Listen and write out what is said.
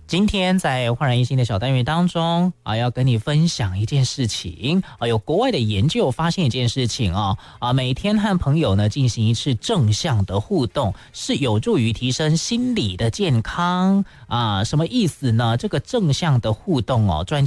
今天在焕然一新的小单元当中啊，要跟你分享一件事情啊，有国外的研究发现一件事情每天和朋友呢进行一次正向的互动，是有助于提升心理的健康啊。什么意思呢？这个正向的互动专